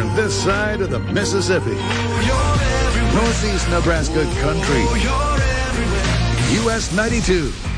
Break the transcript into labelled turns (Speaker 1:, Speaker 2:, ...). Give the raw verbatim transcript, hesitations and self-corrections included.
Speaker 1: on this side of the Mississippi. Northeast Nebraska country. U S ninety-two.